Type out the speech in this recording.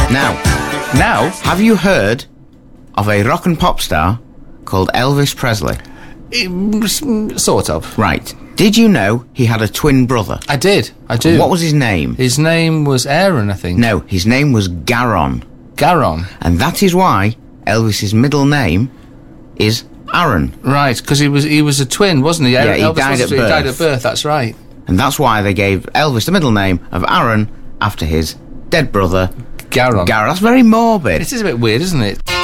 Now, have you heard of a rock and pop star called Elvis Presley? Sort of. Right. Did you know he had a twin brother? I do. What was his name? His name was Aaron, I think. No, his name was Garon. Garon. And that is why Elvis's middle name is Aaron. Right, because he was a twin, wasn't he? Yeah, he Elvis died at He birth. died at birth, that's right. And that's why they gave Elvis the middle name of Aaron after his dead brother, Garon. Garon. That's very morbid. It is a bit weird, isn't it?